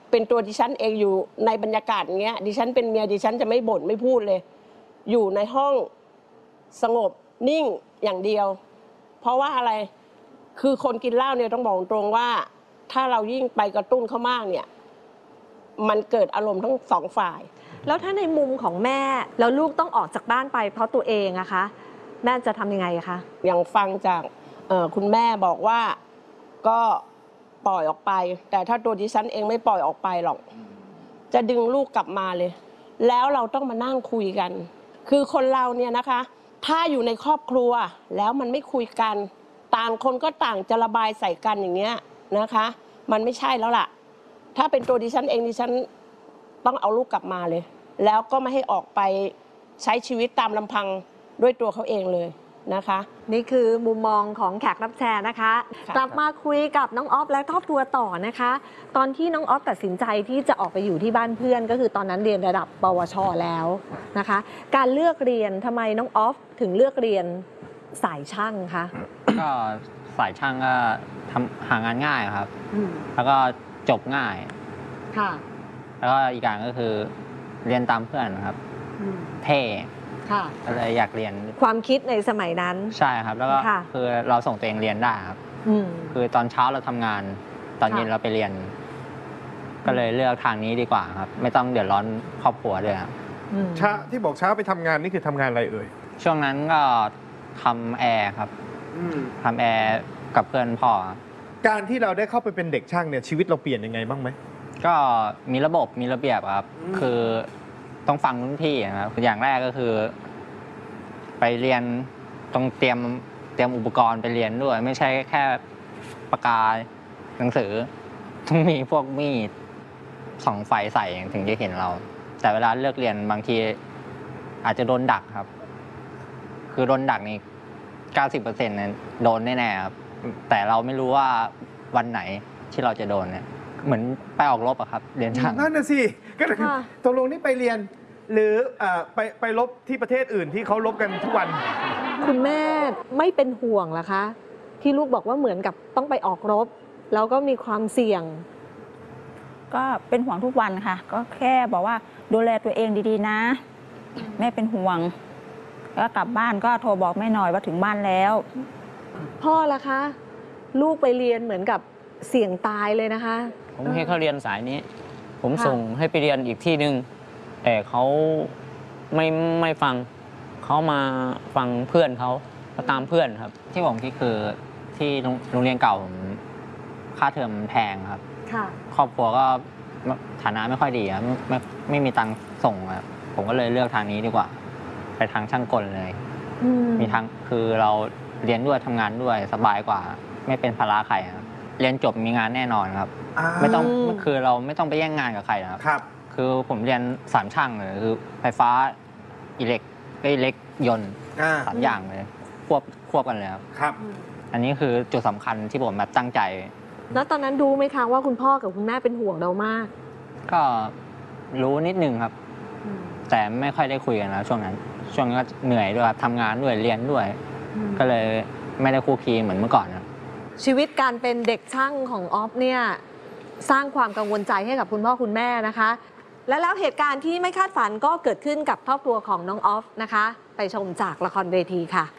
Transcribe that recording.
เป็นตัวดิฉันเองอยู่ในบรรยากาศอย่างเงี้ยดิฉันเป็นเมียดิฉันจะไม่บ่นไม่พูดเลยอยู่ในห้องสงบนิ่งอย่างเดียวเพราะว่าอะไรคือคนกินเหล้าเนี่ยต้องบอกตรงว่าถ้าเรายิ่งไปกระตุ้นเขามากเนี่ยมันเกิดอารมณ์ทั้งสองฝ่ายแล้วถ้าในมุมของแม่แล้วลูกต้องออกจากบ้านไปเพราะตัวเองอะคะแม่จะทำยังไงคะอย่างฟังจากคุณแม่บอกว่าก็ปล่อยออกไปแต่ถ้าตัวดิฉันเองไม่ปล่อยออกไปหรอกจะดึงลูกกลับมาเลยแล้วเราต้องมานั่งคุยกันคือคนเราเนี่ยนะคะถ้าอยู่ในครอบครัวแล้วมันไม่คุยกันต่างคนก็ต่างจะระบายใส่กันอย่างเงี้ยนะคะมันไม่ใช่แล้วล่ะถ้าเป็นตัวดิฉันเองดิฉันต้องเอาลูกกลับมาเลยแล้วก็ไม่ให้ออกไปใช้ชีวิตตามลำพังด้วยตัวเขาเองเลยนะคะนี่คือมุมมองของแขกรับเชิญนะคะกลับมาคุยกับน้องออฟและครอบครัวต่อนะคะตอนที่น้องออฟตัดสินใจที่จะออกไปอยู่ที่บ้านเพื่อนก็คือตอนนั้นเรียนระดับปวชแล้วนะคะการเลือกเรียนทำไมน้องออฟถึงเลือกเรียนสายช่างคะก็สายช่างก็หางานง่ายครับแล้วก็จบง่ายค่ะแล้วก็อีกอย่างก็คือเรียนตามเพื่อนครับเท่ก็เลยอยากเรียนความคิดในสมัยนั้นใช่ครับแล้วก็คือเราส่งตัวเองเรียนได้ครับคือตอนเช้าเราทำงานตอนเย็นเราไปเรียนก็เลยเลือกทางนี้ดีกว่าครับไม่ต้องเดือดร้อนครอบครัวด้วยครับที่บอกเช้าไปทำงานนี่คือทำงานอะไรเอ่ยช่วงนั้นก็ทำแอร์ครับทำแอร์กับเพื่อนพ่อการที่เราได้เข้าไปเป็นเด็กช่างเนี่ยชีวิตเราเปลี่ยนยังไงบ้างไหมก็มีระบบมีระเบียบครับคือต้องฟังรุ่นพี่นะครับอย่างแรกก็คือไปเรียนต้องเตรียมอุปกรณ์ไปเรียนด้วยไม่ใช่แค่ปากกาหนังสือต้องมีพวกมีดส่องไฟใส่ถึงจะเห็นเราแต่เวลาเลิกเรียนบางทีอาจจะโดนดักครับคือโดนดักนี่ 90% เนี่ยโดนแน่ๆครับแต่เราไม่รู้ว่าวันไหนที่เราจะโดนเนี่ยเหมือนไปออกรบอะครับเรียนช่างนั่นน่ะสิก็เลยตกลงนี่ไปเรียนหรือไปรบที่ประเทศอื่นที่เขารบกันทุกวันคุณแม่ไม่เป็นห่วงเหรอคะที่ลูกบอกว่าเหมือนกับต้องไปออกรบแล้วก็มีความเสี่ยงก็เป็นห่วงทุกวันค่ะก็แค่บอกว่าดูแลตัวเองดีๆนะแม่เป็นห่วงแล้วกลับบ้านก็โทรบอกแม่หน่อยว่าถึงบ้านแล้วพ่อล่ะคะลูกไปเรียนเหมือนกับเสี่ยงตายเลยนะคะผมให้เขาเรียนสายนี้ผมส่งให้ไปเรียนอีกที่หนึ่งแต่เขาไม่ฟังเขามาฟังเพื่อนเขาตามเพื่อนครับที่ผมคิดคือที่โรงเรียนเก่าผมค่าเทอมแพงครับครอบครัวก็ฐานะไม่ค่อยดีครับไม่มีตังค์ส่งครับผมก็เลยเลือกทางนี้ดีกว่าไปทางช่างกลเลยมีทางคือเราเรียนด้วยทำงานด้วยสบายกว่าไม่เป็นภาระใครครับเรียนจบมีงานแน่นอนครับไม่ต้องคือเราไม่ต้องไปแย่งงานกับใครครับคือผมเรียน3ช่างเลยคือไฟฟ้าอิเล็กยนต์3อย่างเลยควบกันเลยครับอันนี้คือจุดสำคัญที่ผมแบบตั้งใจแล้วตอนนั้นรู้ไหมคะว่าคุณพ่อกับคุณแม่เป็นห่วงเรามากก็รู้นิดนึงครับแต่ไม่ค่อยได้คุยกันแล้วช่วงนั้นก็เหนื่อยด้วยครับทำงานด้วยเรียนด้วยก็เลยไม่ได้คู่คีเหมือนเมื่อก่อนนะชีวิตการเป็นเด็กช่างของออฟเนี่ยสร้างความกังวลใจให้กับคุณพ่อคุณแม่นะคะแล้วเหตุการณ์ที่ไม่คาดฝันก็เกิดขึ้นกับครอบครัวของน้องออฟนะคะไปชมจากละครเวทีค่ะ